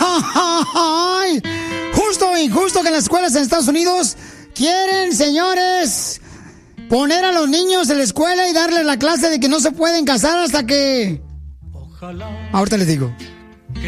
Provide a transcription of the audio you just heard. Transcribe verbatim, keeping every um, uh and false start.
¡Ay! Justo, injusto que en las escuelas en Estados Unidos quieren, señores, poner a los niños en la escuela y darles la clase de que no se pueden casar hasta que... Ojalá. Ahorita les digo.